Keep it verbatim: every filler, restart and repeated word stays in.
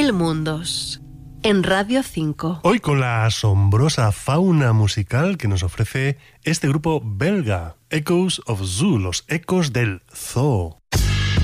Mil Mundos, en Radio cinco. Hoy con la asombrosa fauna musical que nos ofrece este grupo belga, Echoes of Zoo, los ecos del zoo.